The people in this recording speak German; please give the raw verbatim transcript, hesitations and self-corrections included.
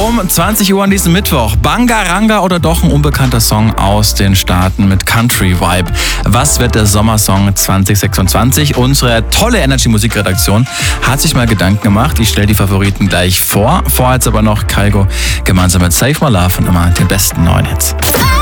Um zwanzig Uhr an diesem Mittwoch. Bangaranga oder doch ein unbekannter Song aus den Staaten mit Country Vibe. Was wird der Sommersong zwanzig sechsundzwanzig? Unsere tolle Energy Musikredaktion hat sich mal Gedanken gemacht. Ich stelle die Favoriten gleich vor. Vorher jetzt aber noch Kygo gemeinsam mit Save My Love und immer den besten neuen Hits.